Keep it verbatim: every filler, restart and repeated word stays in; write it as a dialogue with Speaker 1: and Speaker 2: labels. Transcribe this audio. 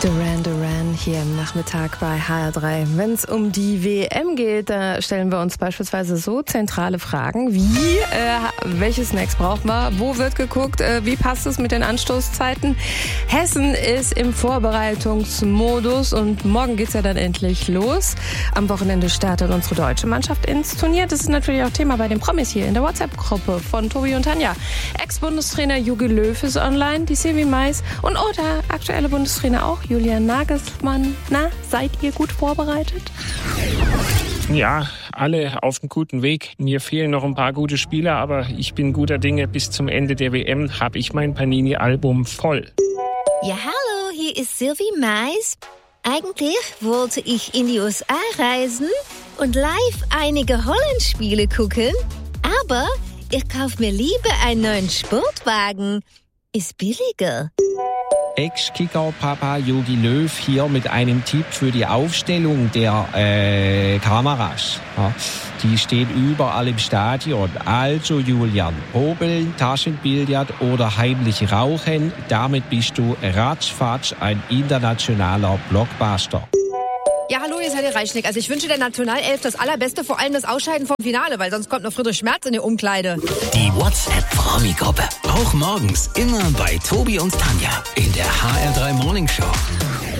Speaker 1: Duran Duran hier am Nachmittag bei H R drei. Wenn es um die W M geht, da stellen wir uns beispielsweise so zentrale Fragen wie, äh, welche Snacks brauchen wir, wo wird geguckt, äh, wie passt es mit den Anstoßzeiten. Hessen ist im Vorbereitungsmodus und morgen geht's ja dann endlich los. Am Wochenende startet unsere deutsche Mannschaft ins Turnier. Das ist natürlich auch Thema bei den Promis hier in der WhatsApp-Gruppe von Tobi und Tanja. Ex-Bundestrainer Jogi Löw ist online, die Silvi Mais und oh, der aktuelle Bundestrainer auch, Julian Nagelsmann. Na, seid ihr gut vorbereitet?
Speaker 2: Ja, alle auf einem guten Weg. Mir fehlen noch ein paar gute Spieler, aber ich bin guter Dinge. Bis zum Ende der W M habe ich mein Panini-Album voll.
Speaker 3: Ja, hallo, hier ist Silvi Mais. Eigentlich wollte ich in die U S A reisen und live einige Holland-Spiele gucken, aber ich kaufe mir lieber einen neuen Sportwagen. Ist billiger.
Speaker 4: Ex-Kicker-Papa Jogi Löw hier mit einem Tipp für die Aufstellung der äh, Kameras. Ja, die steht überall im Stadion. Also Julian, Hobeln, Taschenbillard oder heimlich rauchen, damit bist du ratzfatz ein internationaler Blockbuster.
Speaker 5: Ja, hallo, hier ist Helle Reichnick. Also ich wünsche der Nationalelf das Allerbeste, vor allem das Ausscheiden vom Finale, weil sonst kommt noch Friedrich Merz in die Umkleide.
Speaker 6: Die WhatsApp-Promi-Gruppe. Auch morgens immer bei Tobi und Tanja in der H R drei Morning Show.